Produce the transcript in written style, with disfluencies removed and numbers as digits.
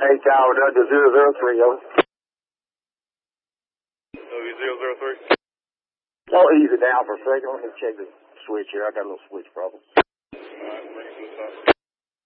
Hey, Tower, W003, over. W003. I'll ease it down for a second. Let me check the switch here. I got a little switch problem. Alright, bring it to the top.